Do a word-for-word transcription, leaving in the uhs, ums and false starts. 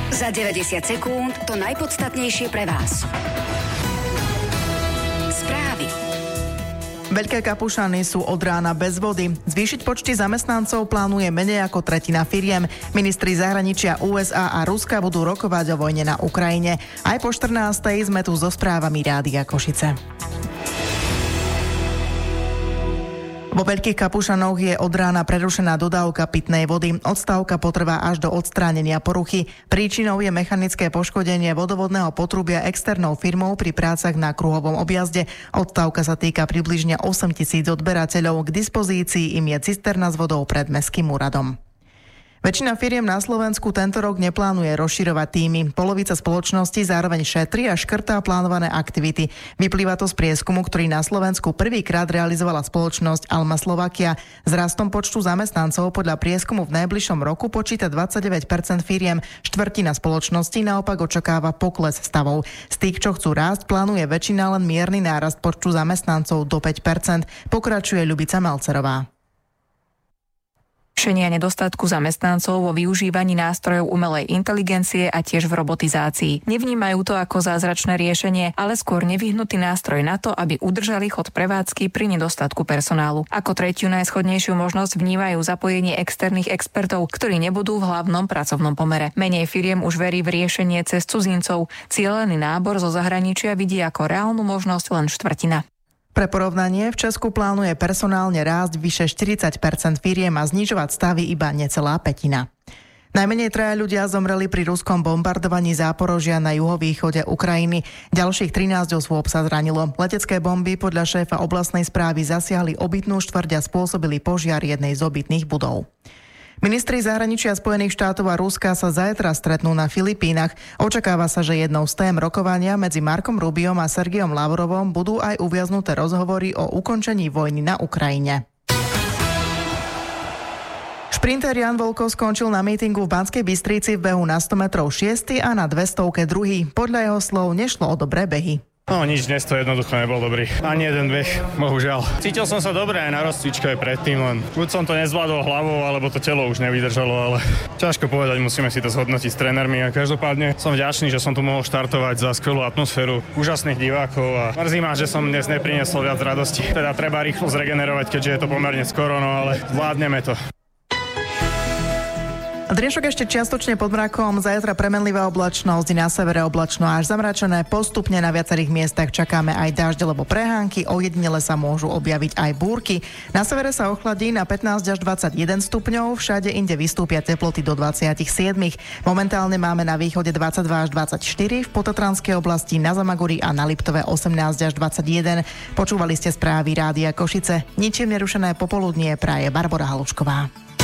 Za deväťdesiat sekúnd to najpodstatnejšie pre vás. Správy. Veľké Kapušany sú od rána bez vody. Zvýšiť počty zamestnancov plánuje menej ako tretina firiem. Ministri zahraničia ú es á a Ruska budú rokovať o vojne na Ukrajine. Aj po štrnástej sme tu so správami Rádia Košice. Vo Veľkých Kapušanoch je od rána prerušená dodávka pitnej vody. Odstávka potrvá až do odstránenia poruchy. Príčinou je mechanické poškodenie vodovodného potrubia externou firmou pri prácach na kruhovom objazde. Odstávka sa týka približne osem tisíc odberateľov. K dispozícii im je cisterna s vodou pred Mestským úradom. Väčšina firiem na Slovensku tento rok neplánuje rozširovať týmy. Polovica spoločnosti zároveň šetrí a škrtá plánované aktivity. Vyplýva to z prieskumu, ktorý na Slovensku prvýkrát realizovala spoločnosť Alma Slovakia. S rastom počtu zamestnancov podľa prieskumu v najbližšom roku počíta dvadsaťdeväť percent firiem. Štvrtina spoločnosti naopak očakáva pokles stavov. Z tých, čo chcú rásť, plánuje väčšina len mierny nárast počtu zamestnancov do päť percent. Pokračuje Ľubica Malcerová. Riešenia nedostatku zamestnancov vo využívaní nástrojov umelej inteligencie a tiež v robotizácii. Nevnímajú to ako zázračné riešenie, ale skôr nevyhnutý nástroj na to, aby udržali chod prevádzky pri nedostatku personálu. Ako tretiu najschodnejšiu možnosť vnímajú zapojenie externých expertov, ktorí nebudú v hlavnom pracovnom pomere. Menej firiem už verí v riešenie cez cudzincov. Cielený nábor zo zahraničia vidí ako reálnu možnosť len štvrtina. Pre porovnanie, v Česku plánuje personálne rásť vyše štyridsať percent firiem a znižovať stavy iba necelá pätina. Najmenej traja ľudia zomreli pri ruskom bombardovaní Záporožia na juhovýchode Ukrajiny. Ďalších trinásť osôb sa zranilo. Letecké bomby podľa šéfa oblastnej správy zasiahli obytnú štvrť a spôsobili požiar jednej z obytných budov. Ministri zahraničia Spojených štátov a Ruska sa zajtra stretnú na Filipínach. Očakáva sa, že jednou z tém rokovania medzi Markom Rubiom a Sergejom Lavrovom budú aj uviaznuté rozhovory o ukončení vojny na Ukrajine. Šprinter Jan Volkov skončil na mítingu v Banskej Bystrici v behu na sto metrov šiesty a na dvestovke druhý. Podľa jeho slov nešlo o dobré behy. No nič, dnes to jednoducho nebol dobrý. Ani jeden beh, bohužiaľ. Cítil som sa dobre aj na rozcvičke aj predtým, len buď som to nezvládol hlavou, alebo to telo už nevydržalo, ale ťažko povedať, musíme si to zhodnotiť s trénermi a každopádne som vďačný, že som tu mohol štartovať za skvelú atmosféru, úžasných divákov a mrzí ma, že som dnes nepriniesol viac radosti. Teda treba rýchlo zregenerovať, keďže je to pomerne skoro, no ale zvládneme to. Dnešok ešte čiastočne pod mrakom, zajtra premenlivá oblačnosť, na severe oblačno až zamračené, postupne na viacerých miestach čakáme aj dažde alebo prehánky, ojedinele sa môžu objaviť aj búrky. Na severe sa ochladí na pätnásť až dvadsaťjeden stupňov, všade inde vystúpia teploty do dvadsaťsedem. Momentálne máme na východe dvadsaťdva až dvadsaťštyri, v Potatranskej oblasti, na Zamaguri a na Liptove osemnásť až dvadsaťjeden. Počúvali ste správy Rádia Košice. Ničím nerušené popoludnie praje Barbora Halušková.